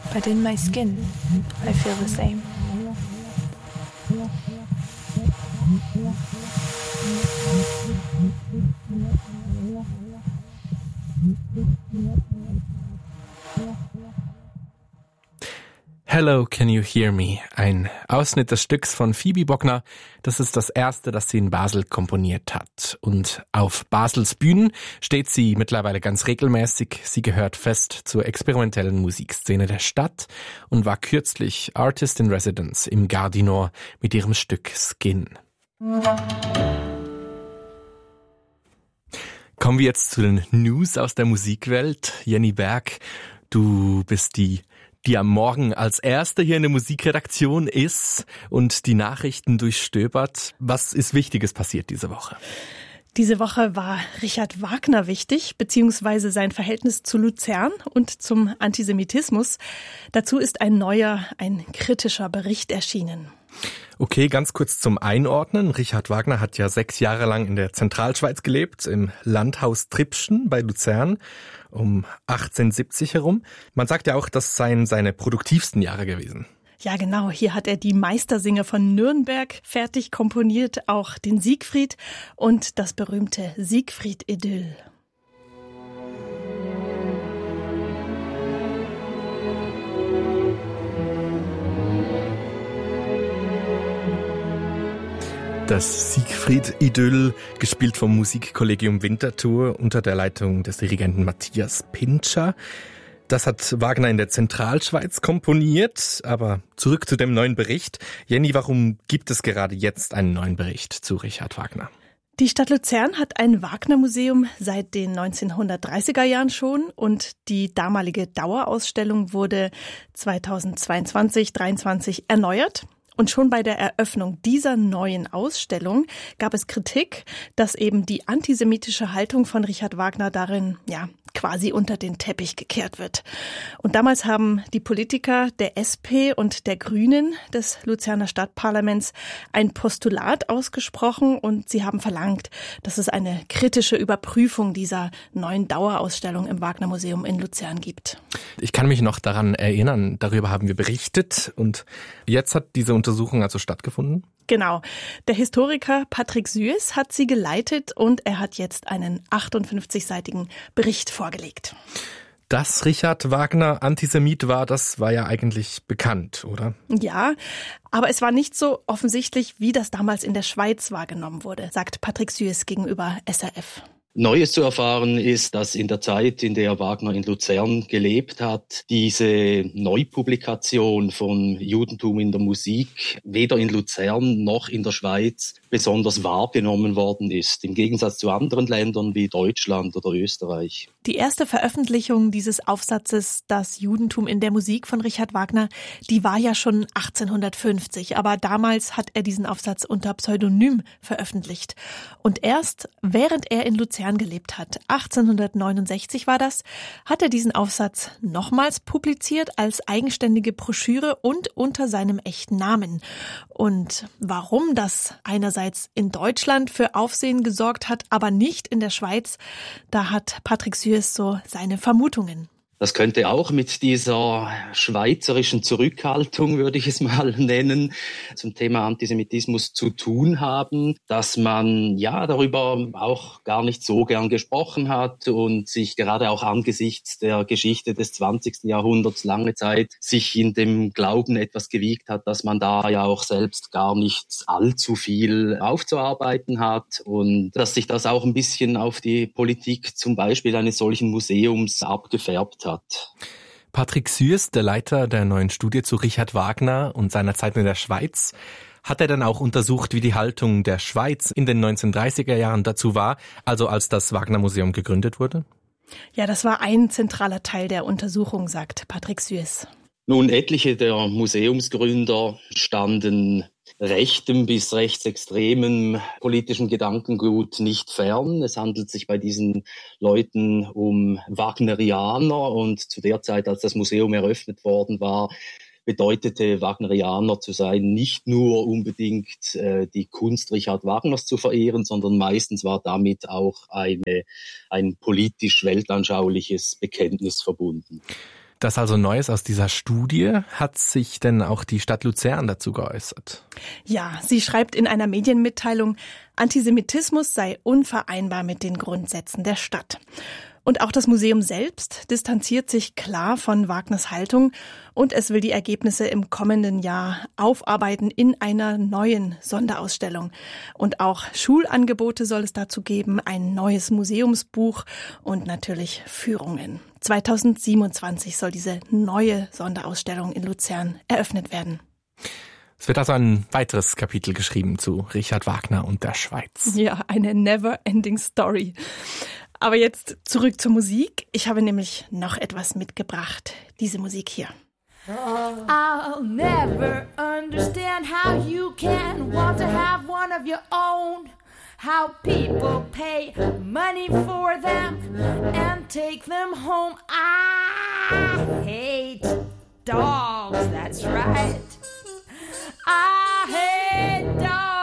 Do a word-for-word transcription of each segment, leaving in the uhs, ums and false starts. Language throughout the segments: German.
but in my skin, I feel the same. Hello, Can You Hear Me? Ein Ausschnitt des Stücks von Phoebe Bockner. Das ist das erste, das sie in Basel komponiert hat. Und auf Basels Bühnen steht sie mittlerweile ganz regelmäßig. Sie gehört fest zur experimentellen Musikszene der Stadt und war kürzlich Artist in Residence im Gardinor mit ihrem Stück Skin. Kommen wir jetzt zu den News aus der Musikwelt. Jenny Berg, du bist die die am Morgen als Erste hier in der Musikredaktion ist und die Nachrichten durchstöbert. Was ist Wichtiges passiert diese Woche? Diese Woche war Richard Wagner wichtig, beziehungsweise sein Verhältnis zu Luzern und zum Antisemitismus. Dazu ist ein neuer, ein kritischer Bericht erschienen. Okay, ganz kurz zum Einordnen. Richard Wagner hat ja sechs Jahre lang in der Zentralschweiz gelebt, im Landhaus Tripschen bei Luzern, um achtzehnhundertsiebzig herum. Man sagt ja auch, das seien seine produktivsten Jahre gewesen. Ja, genau. Hier hat er die Meistersinger von Nürnberg fertig komponiert, auch den Siegfried und das berühmte Siegfried-Idyll. Das Siegfried-Idyll, gespielt vom Musikkollegium Winterthur unter der Leitung des Dirigenten Matthias Pintscher. Das hat Wagner in der Zentralschweiz komponiert, aber zurück zu dem neuen Bericht. Jenny, warum gibt es gerade jetzt einen neuen Bericht zu Richard Wagner? Die Stadt Luzern hat ein Wagner-Museum seit den neunzehnhundertdreißiger Jahren schon und die damalige Dauerausstellung wurde zweitausendzweiundzwanzig dreiundzwanzig erneuert. Und schon bei der Eröffnung dieser neuen Ausstellung gab es Kritik, dass eben die antisemitische Haltung von Richard Wagner darin, ja, quasi unter den Teppich gekehrt wird. Und damals haben die Politiker der S P und der Grünen des Luzerner Stadtparlaments ein Postulat ausgesprochen und sie haben verlangt, dass es eine kritische Überprüfung dieser neuen Dauerausstellung im Wagner Museum in Luzern gibt. Ich kann mich noch daran erinnern, darüber haben wir berichtet und jetzt hat diese Untersuchung also stattgefunden? Genau. Der Historiker Patrick Suess hat sie geleitet und er hat jetzt einen achtundfünfzigseitigen Bericht vorgelegt. Dass Richard Wagner Antisemit war, das war ja eigentlich bekannt, oder? Ja, aber es war nicht so offensichtlich, wie das damals in der Schweiz wahrgenommen wurde, sagt Patrick Suess gegenüber S R F. Neues zu erfahren ist, dass in der Zeit, in der Wagner in Luzern gelebt hat, diese Neupublikation von Judentum in der Musik weder in Luzern noch in der Schweiz besonders wahrgenommen worden ist, im Gegensatz zu anderen Ländern wie Deutschland oder Österreich. Die erste Veröffentlichung dieses Aufsatzes, das Judentum in der Musik von Richard Wagner, die war ja schon achtzehnhundertfünfzig, aber damals hat er diesen Aufsatz unter Pseudonym veröffentlicht. Und erst während er in Luzern gelebt hat, achtzehnhundertneunundsechzig war das, hat er diesen Aufsatz nochmals publiziert als eigenständige Broschüre und unter seinem echten Namen. Und warum das einerseits in Deutschland für Aufsehen gesorgt hat, aber nicht in der Schweiz, da hat Patrick Suess so seine Vermutungen. Das könnte auch mit dieser schweizerischen Zurückhaltung, würde ich es mal nennen, zum Thema Antisemitismus zu tun haben, dass man ja darüber auch gar nicht so gern gesprochen hat und sich gerade auch angesichts der Geschichte des zwanzigsten Jahrhunderts lange Zeit sich in dem Glauben etwas gewiegt hat, dass man da ja auch selbst gar nicht allzu viel aufzuarbeiten hat und dass sich das auch ein bisschen auf die Politik zum Beispiel eines solchen Museums abgefärbt hat. Hat. Patrick Suess, der Leiter der neuen Studie zu Richard Wagner und seiner Zeit in der Schweiz, hat er dann auch untersucht, wie die Haltung der Schweiz in den neunzehnhundertdreißiger Jahren dazu war, also als das Wagner Museum gegründet wurde? Ja, das war ein zentraler Teil der Untersuchung, sagt Patrick Suess. Nun, etliche der Museumsgründer standen rechtem bis rechtsextremem politischen Gedankengut nicht fern. Es handelt sich bei diesen Leuten um Wagnerianer und zu der Zeit, als das Museum eröffnet worden war, bedeutete Wagnerianer zu sein, nicht nur unbedingt äh, die Kunst Richard Wagners zu verehren, sondern meistens war damit auch eine, ein politisch weltanschauliches Bekenntnis verbunden. Das also Neues aus dieser Studie. Hat sich denn auch die Stadt Luzern dazu geäußert? Ja, sie schreibt in einer Medienmitteilung, Antisemitismus sei unvereinbar mit den Grundsätzen der Stadt. Und auch das Museum selbst distanziert sich klar von Wagners Haltung und es will die Ergebnisse im kommenden Jahr aufarbeiten in einer neuen Sonderausstellung. Und auch Schulangebote soll es dazu geben, ein neues Museumsbuch und natürlich Führungen. zweitausendsiebenundzwanzig soll diese neue Sonderausstellung in Luzern eröffnet werden. Es wird also ein weiteres Kapitel geschrieben zu Richard Wagner und der Schweiz. Ja, eine never-ending Story. Aber jetzt zurück zur Musik. Ich habe nämlich noch etwas mitgebracht. Diese Musik hier. I'll never understand how you can want to have one of your own. How people pay money for them and take them home. I hate dogs, that's right. I hate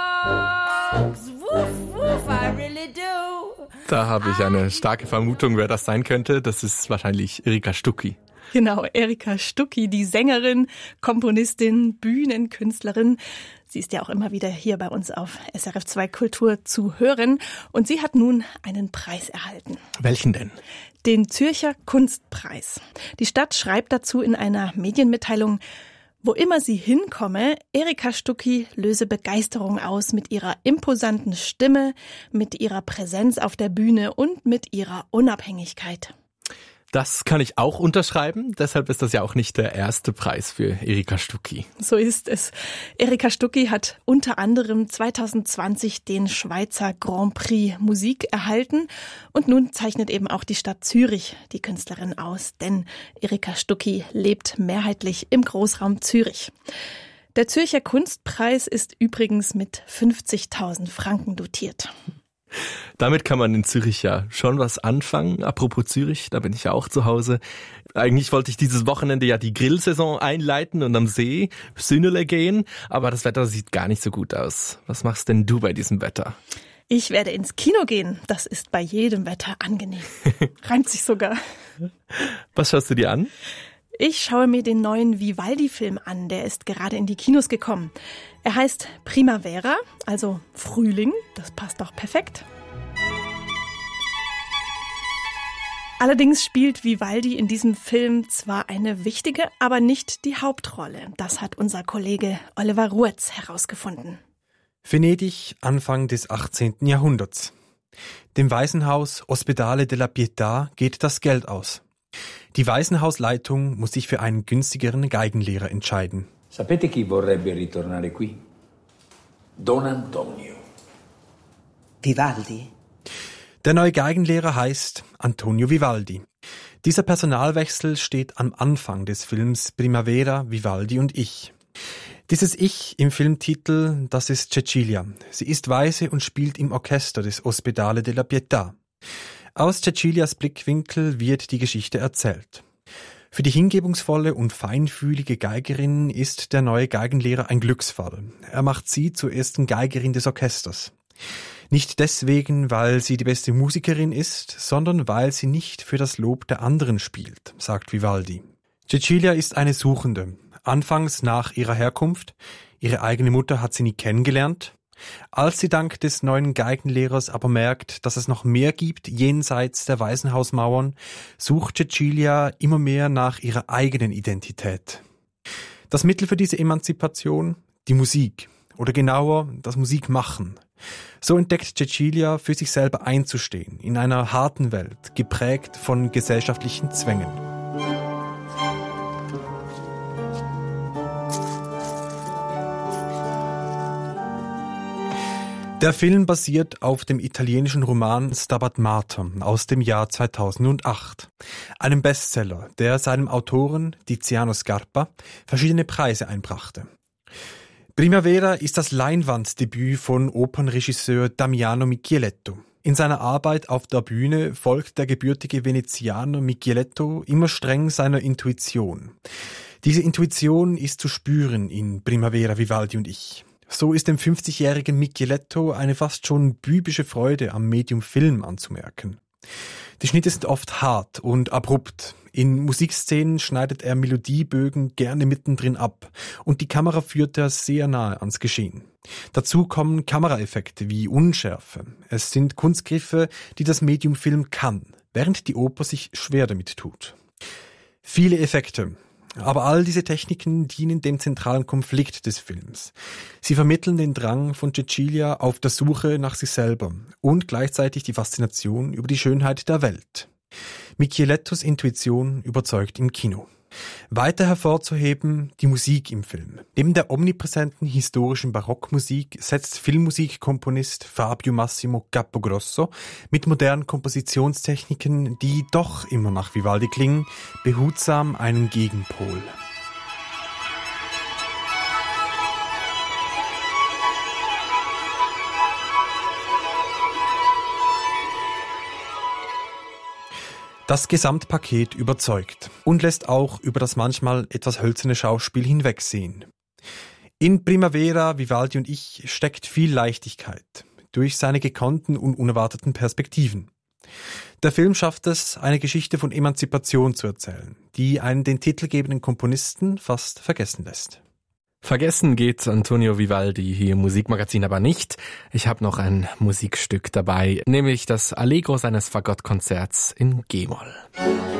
dogs. Woof, woof, I really do. Da habe ich eine starke Vermutung, wer das sein könnte. Das ist wahrscheinlich Erika Stucki. Genau, Erika Stucki, die Sängerin, Komponistin, Bühnenkünstlerin. Sie ist ja auch immer wieder hier bei uns auf S R F zwei Kultur zu hören. Und sie hat nun einen Preis erhalten. Welchen denn? Den Zürcher Kunstpreis. Die Stadt schreibt dazu in einer Medienmitteilung, wo immer sie hinkomme, Erika Stucki löse Begeisterung aus mit ihrer imposanten Stimme, mit ihrer Präsenz auf der Bühne und mit ihrer Unabhängigkeit. Das kann ich auch unterschreiben. Deshalb ist das ja auch nicht der erste Preis für Erika Stucki. So ist es. Erika Stucki hat unter anderem zweitausendzwanzig den Schweizer Grand Prix Musik erhalten. Und nun zeichnet eben auch die Stadt Zürich die Künstlerin aus. Denn Erika Stucki lebt mehrheitlich im Großraum Zürich. Der Zürcher Kunstpreis ist übrigens mit fünfzigtausend Franken dotiert. Damit kann man in Zürich ja schon was anfangen. Apropos Zürich, da bin ich ja auch zu Hause. Eigentlich wollte ich dieses Wochenende ja die Grillsaison einleiten und am See Sünnele gehen, aber das Wetter sieht gar nicht so gut aus. Was machst denn du bei diesem Wetter? Ich werde ins Kino gehen. Das ist bei jedem Wetter angenehm. Reimt sich sogar. Was schaust du dir an? Ich schaue mir den neuen Vivaldi-Film an, der ist gerade in die Kinos gekommen. Er heißt Primavera, also Frühling, das passt doch perfekt. Allerdings spielt Vivaldi in diesem Film zwar eine wichtige, aber nicht die Hauptrolle. Das hat unser Kollege Oliver Ruetz herausgefunden. Venedig, Anfang des achtzehnten Jahrhunderts. Dem Waisenhaus Ospedale della Pietà geht das Geld aus. Die Waisenhausleitung muss sich für einen günstigeren Geigenlehrer entscheiden. Sapete chi vorrebbe ritornare qui? Don Antonio. Vivaldi? Der neue Geigenlehrer heißt Antonio Vivaldi. Dieser Personalwechsel steht am Anfang des Films Primavera, Vivaldi und ich. Dieses Ich im Filmtitel, das ist Cecilia. Sie ist Waise und spielt im Orchester des Ospedale della Pietà. Aus Cecilias Blickwinkel wird die Geschichte erzählt. Für die hingebungsvolle und feinfühlige Geigerin ist der neue Geigenlehrer ein Glücksfall. Er macht sie zur ersten Geigerin des Orchesters. Nicht deswegen, weil sie die beste Musikerin ist, sondern weil sie nicht für das Lob der anderen spielt, sagt Vivaldi. Cecilia ist eine Suchende. Anfangs nach ihrer Herkunft. Ihre eigene Mutter hat sie nie kennengelernt. Als sie dank des neuen Geigenlehrers aber merkt, dass es noch mehr gibt jenseits der Waisenhausmauern, sucht Cecilia immer mehr nach ihrer eigenen Identität. Das Mittel für diese Emanzipation? Die Musik. Oder genauer, das Musikmachen. So entdeckt Cecilia, für sich selber einzustehen, in einer harten Welt, geprägt von gesellschaftlichen Zwängen. Der Film basiert auf dem italienischen Roman Stabat Mater aus dem Jahr zweitausendacht, einem Bestseller, der seinem Autoren Tiziano Scarpa verschiedene Preise einbrachte. Primavera ist das Leinwanddebüt von Opernregisseur Damiano Micheletto. In seiner Arbeit auf der Bühne folgt der gebürtige Venezianer Micheletto immer streng seiner Intuition. Diese Intuition ist zu spüren in Primavera, Vivaldi und ich. So ist dem fünfzigjährigen Micheletto eine fast schon bübische Freude am Medium Film anzumerken. Die Schnitte sind oft hart und abrupt. In Musikszenen schneidet er Melodiebögen gerne mittendrin ab und die Kamera führt er sehr nahe ans Geschehen. Dazu kommen Kameraeffekte wie Unschärfe. Es sind Kunstgriffe, die das Medium Film kann, während die Oper sich schwer damit tut. Viele Effekte. Aber all diese Techniken dienen dem zentralen Konflikt des Films. Sie vermitteln den Drang von Cecilia auf der Suche nach sich selber und gleichzeitig die Faszination über die Schönheit der Welt. Michelettos Intuition überzeugt im Kino. Weiter hervorzuheben die Musik im Film. Neben der omnipräsenten historischen Barockmusik setzt Filmmusikkomponist Fabio Massimo Cappogrosso mit modernen Kompositionstechniken, die doch immer nach Vivaldi klingen, behutsam einen Gegenpol. Das Gesamtpaket überzeugt und lässt auch über das manchmal etwas hölzerne Schauspiel hinwegsehen. In Primavera, Vivaldi und ich steckt viel Leichtigkeit durch seine gekonnten und unerwarteten Perspektiven. Der Film schafft es, eine Geschichte von Emanzipation zu erzählen, die einen den titelgebenden Komponisten fast vergessen lässt. Vergessen geht Antonio Vivaldi hier im Musikmagazin aber nicht. Ich habe noch ein Musikstück dabei, nämlich das Allegro seines Fagottkonzerts in G-Moll.